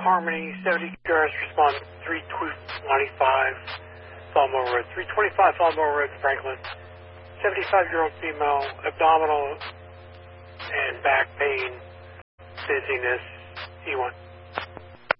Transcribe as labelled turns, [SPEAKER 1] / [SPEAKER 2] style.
[SPEAKER 1] Harmony, 70 cars respond 325 Falmore Road. 325 Falmore Road, Franklin. 75-year-old female, abdominal and back pain, dizziness, E1.